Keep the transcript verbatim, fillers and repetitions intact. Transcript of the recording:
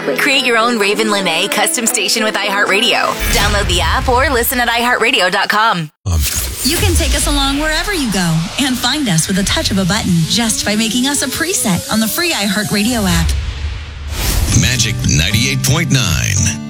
Create your own Raven Lene custom station with iHeartRadio. Download the app or listen at i heart radio dot com. You can take us along wherever you go and find us with a touch of a button just by making us a preset on the free iHeartRadio app. Magic ninety-eight point nine.